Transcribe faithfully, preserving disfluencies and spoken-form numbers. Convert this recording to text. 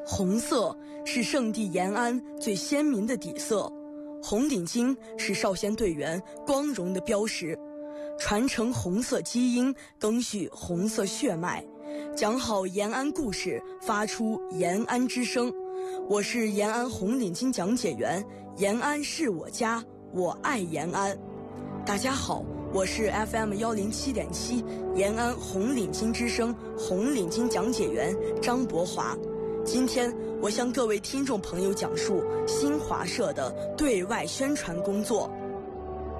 红色是圣地延安最鲜明的底色，红领巾是少先队员光荣的标识，传承红色基因，赓续红色血脉，讲好延安故事，发出延安之声。我是延安红领巾讲解员，延安是我家，我爱延安。大家好，我是 F M 一零七点七 延安红领巾之声红领巾讲解员张博华。今天我向各位听众朋友讲述新华社的对外宣传工作。